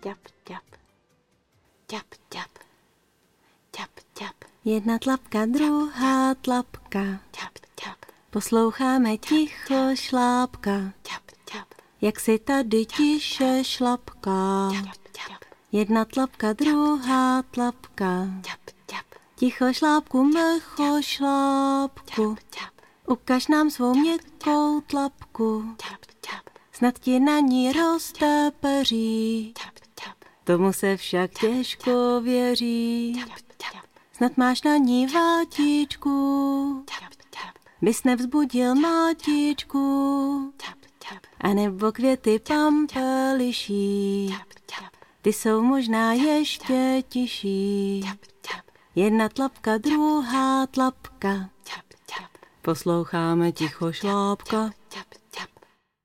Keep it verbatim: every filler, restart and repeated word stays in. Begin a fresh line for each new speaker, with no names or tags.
ťap, ťap, ťap, ťap, ťap, ťap.
Jedna tlapka, druhá tlapka,
Ťap, ťap,
posloucháme ticho šlápka,
ťap, ťap,
jak si tady tiše šlapká.
ťap, ťap,
Jedna tlapka, druhá tlapka,
ťap, ťap,
ticho šlápku, mlcho šlápku,
ťap,
ukaž nám svou měkkou tlapku,
ťap, ťap,
snad ti na ní roste peří,
ťap, ťap,
tomu se však těžko věří.
ťap, ťap,
Snad máš na ní vátičku,
ťap, ťap,
bys nevzbudil mátičku,
ťap, ťap,
a nebo květy pampeliší,
ťap, ťap,
ty jsou možná ještě tiší.
ťap, ťap,
Jedna tlapka, druhá tlapka,
ťap, ťap,
posloucháme ticho šlápka.